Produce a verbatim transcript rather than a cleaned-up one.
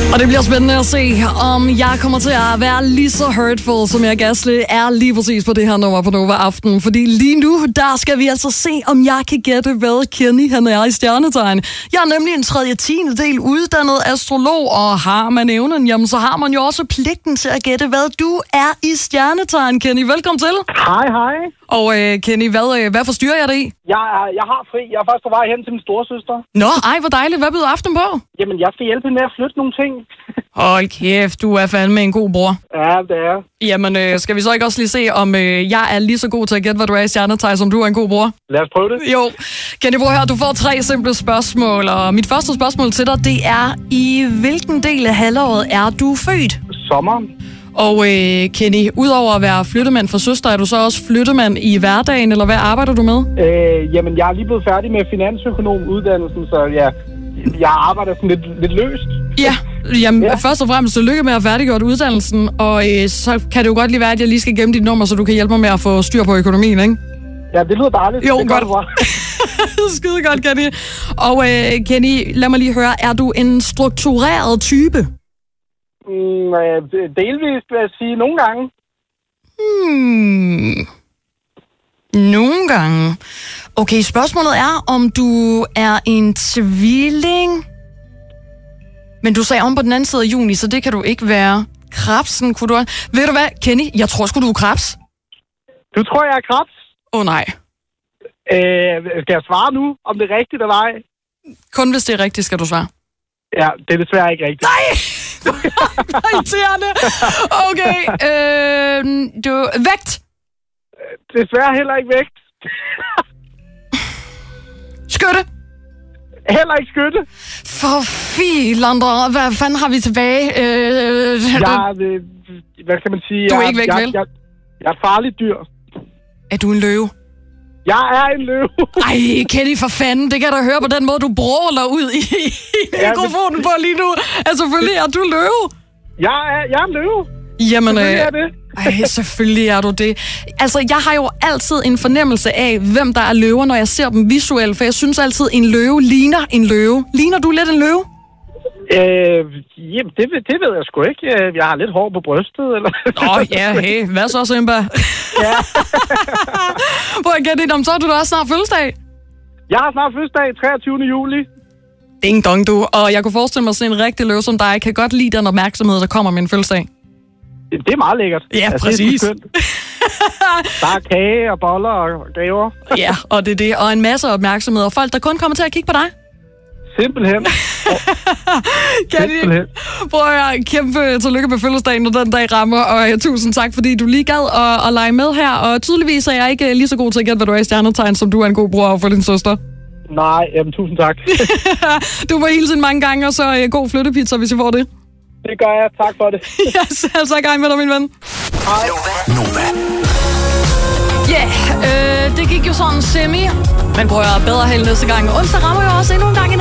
Og det bliver spændende at se, om jeg kommer til at være lige så hurtful, som jeg Gasly er lige præcis på det her nummer på Nova Aften. Fordi lige nu, der skal vi altså se, om jeg kan gætte, hvad Kenny han er i stjernetegn. Jeg er nemlig en tredje tiende del uddannet astrolog, og har man evnen, jamen så har man jo også pligten til at gætte, hvad du er i stjernetegn. Kenny, velkommen til. Hej, hej. Og øh, Kenny, hvad, øh, hvad forstyrrer jeg dig i? Jeg, er- jeg har fri. Jeg er faktisk på vej hen til min storesøster. Nå, ej, hvor dejligt. Hvad byder aften på? Jamen, jeg skal hjælpe hende med at flytte nogle ting. Hold kæft, du er fandme en god bror. Ja, det er. Jamen, øh, skal vi så ikke også lige se, om øh, jeg er lige så god til at gætte, hvad du er i stjernetegn, som du er en god bror? Lad os prøve det. Jo. Kenny, bror her, du får tre simple spørgsmål, og mit første spørgsmål til dig, det er, i hvilken del af halvåret er du født? Sommer. Og øh, Kenny, udover at være flyttemand for søster, er du så også flyttemand i hverdagen, eller hvad arbejder du med? Øh, jamen, jeg er lige blevet færdig med finansøkonomuddannelsen, så ja, jeg arbejder sådan lidt, lidt løst. Ja, jamen ja. Ja. Først og fremmest, så lykke med at færdiggøre uddannelsen, og øh, så kan det jo godt lige være, at jeg lige skal gemme dit nummer, så du kan hjælpe mig med at få styr på økonomien, ikke? Ja, det lyder dejligt. Jo, det godt. Det bra. Skide godt, Kenny. Og øh, Kenny, lad mig lige høre, er du en struktureret type? Mm, øh, delvist vil jeg sige nogle gange. Hmm. Nogle gange. Okay, spørgsmålet er, om du er en tvilling. Men du sagde om på den anden side af juni, så det kan du ikke være. Krebsen, kunne du... Ved du hvad, Kenny? Jeg tror sgu, du er krebs. Du tror, jeg er krebs? Åh oh, nej. Øh, skal jeg svare nu, om det er rigtigt eller ej? Kun hvis det er rigtigt, skal du svare. Ja, det er desværre ikke rigtigt. Nej! Hvor irriterende. Okay, øh, du... Vægt! Desværre heller ikke vægt. Skytte! Heller ikke skytte. For filander, hvad fanden har vi tilbage? Øh, Jeg, øh, hvad kan man sige? Du er jeg, ikke væk, jeg, vel? Jeg, jeg er et farligt dyr. Er du en løve? Jeg er en løve. Ej, Kenny, for fanden. Det kan du høre på den måde, du bråler ud i, i Ja, mikrofonen på lige nu. Altså, selvfølgelig er du løve. Jeg er, jeg er en løve. Jamen, Selvfølgelig øh, er det. ej, selvfølgelig er du det. Altså, jeg har jo altid en fornemmelse af, hvem der er løver, når jeg ser dem visuelt. For jeg synes altid, en løve ligner en løve. Ligner du lidt en løve? Øh, jamen, det, ved- det ved jeg sgu ikke. Øh, Jeg har lidt hår på brystet. Eller? Åh, oh, ja, hey. Hvad så, Simba? Ja. Hvor jeg gætter om, så har du da også snart fødselsdag. Jeg har snart fødselsdag treogtyvende juli. Ding dong, du. Og jeg kunne forestille mig, sådan en rigtig løve som dig kan godt lide den opmærksomhed, der kommer med en fødselsdag. Det det er meget lækkert. Ja, Altså, præcis. Det er sgu skønt. Der er kage og boller og gaver. Ja, og det er det. Og en masse opmærksomhed. Og folk, der kun kommer til at kigge på dig. Simpelthen. Kenny, Simpelthen. prøv at høre, kæmpe tillykke med fødselsdagen, når den dag rammer. Og uh, tusind tak, fordi du lige gad at, at lege med her. Og tydeligvis er jeg ikke lige så god til at gætte, hvad du er i stjernetegn, som du er en god bror over for din søster. Nej, jamen tusind tak. Du må hilse hende mange gange, og så uh, god flyttepizza, hvis I får det. Det gør jeg. Tak for det. Ja, selv så gang med dig, min ven. Hej. Nova. Ja, yeah, øh, det gik jo sådan semi. Men prøv at høre, bedre held næste gang. Onsdag rammer jo også endnu en gang en